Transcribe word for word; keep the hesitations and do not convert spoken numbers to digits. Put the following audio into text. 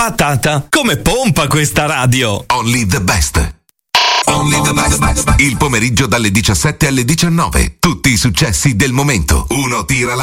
Patata, come pompa questa radio. Only the best. Only the best. Il pomeriggio dalle diciassette alle diciannove. Tutti i successi del momento. Uno tira la